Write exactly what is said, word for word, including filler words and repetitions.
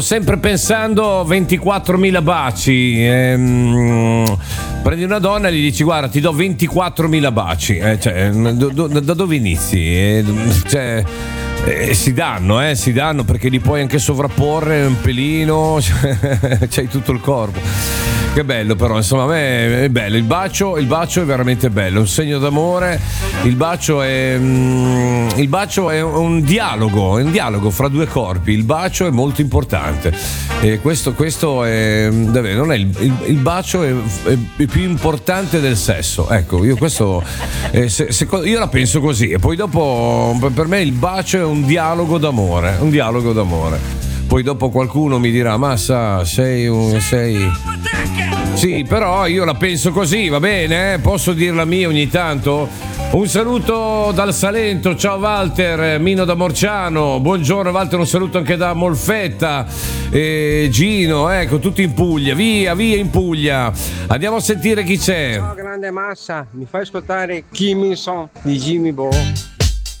Sempre pensando ventiquattromila baci, ehm, prendi una donna e gli dici guarda ti do ventiquattromila baci, eh, cioè, do, do, da dove inizi? Eh, cioè, eh, si danno, eh, si danno perché li puoi anche sovrapporre un pelino, cioè, c'hai tutto il corpo. Che bello però, insomma, a me è bello, il bacio, il bacio è veramente bello, è un segno d'amore, il bacio è mm, il bacio è un dialogo, è un dialogo fra due corpi, il bacio è molto importante. E questo, questo è davvero, non è il, il, il bacio è, è più importante del sesso. Ecco, io questo eh, se, se, io la penso così e poi dopo per me il bacio è un dialogo d'amore, un dialogo d'amore. Poi dopo qualcuno mi dirà Massa sei un sei sì, però io la penso così, va bene? Posso dirla mia ogni tanto? Un saluto dal Salento, ciao Walter, Mino da Morciano, buongiorno Walter, un saluto anche da Molfetta, e Gino, ecco, tutti in Puglia, via, via in Puglia. Andiamo a sentire chi c'è. Ciao grande Massa, mi fai ascoltare Kim Il Song di Jimmy Bo?